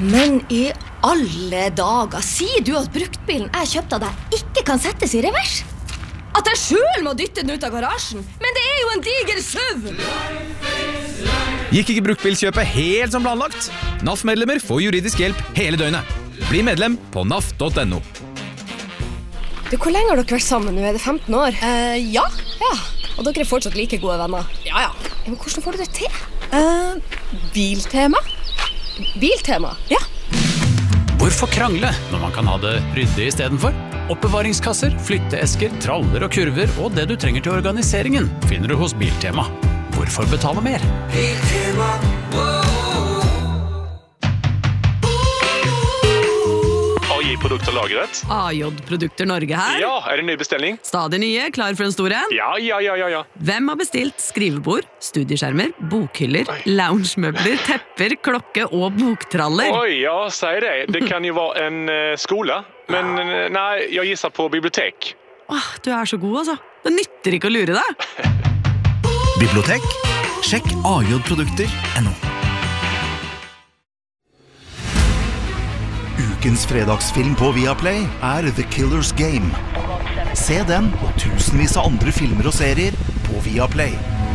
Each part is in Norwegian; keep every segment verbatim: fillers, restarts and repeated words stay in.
Men i alle dager, sier du at bruktbilen jeg kjøpte av deg ikke kan settes i revers? At jeg selv må dytte den ut av garasjen? Men det er jo en diger SUV! Gikk ikke bruktbilkjøpet helt som planlagt? N A F-medlemmer får juridisk hjelp hele døgnet. Bli medlem på N A F punktum no. Du, hvor lenge har dere vært sammen nå? Er det femten år? Uh, ja. Ja, og dere er fortsatt like gode venner? Ja, ja. Men hvordan får du det til? Uh, biltema. Biltema? Ja. Hvorfor krangle når man kan ha det ryddig i stedet for? Oppbevaringskasser, flytteesker, traller og kurver og det du trenger til organiseringen finner du hos Biltema. Hvorfor betale mer? Biltema, A J Produkter lagret. A J Produkter Norge her. Ja, er det ny bestelling? Stadig nye, klar for en stor en. Ja, ja, ja, ja, ja. Hvem har bestilt skrivebord, studieskjermer, bokhyller, loungemøbler, tepper, klokke og boktraller? Oi, ja, sier det. Det kan jo være en uh, skole. Men uh, nei, jeg gisser på bibliotek. Åh, du er så god, altså. Det nytter ikke å lure deg. Bibliotek? Sjekk A J Produkter punktum no. Ukens fredagsfilm på Viaplay er The Killer's Game. Se den og tusenvis av andre filmer og serier på Viaplay.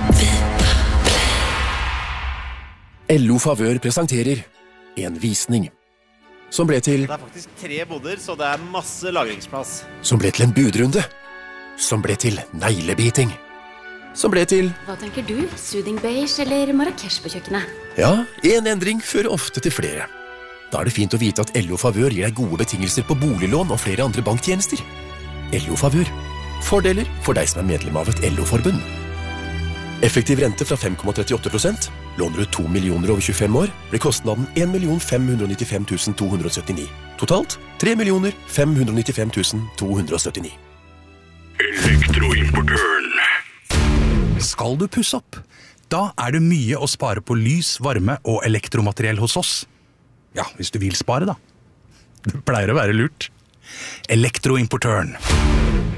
L O Favør presenterer en visning som ble til Det er faktisk tre boder, så det er masse lagringsplass. Som ble til en budrunde. Som ble til neglebiting. Som ble til Hva tenker du? Soothing beige eller Marrakesh på kjøkkenet? Ja, en endring fører ofte til flere. Da er det fint å vite at L O Favør gir deg gode betingelser på boliglån og flere andre banktjenester. L O Favør. Fordeler for deg som er medlem av et L O-forbund. Effektiv rente fra fem komma trettiåtte prosent. Låner du to millioner over tjuefem år, blir kostnaden en million fem hundre nittifem tusen to hundre syttini. Totalt tre millioner fem hundre nittifem tusen to hundre syttini. Elektroimportøren. Skal du pusse opp? Da er det mye å spare på lys, varme og elektromateriell hos oss. Ja, hvis du vil spare da. Det pleier å være lurt. Elektroimportøren.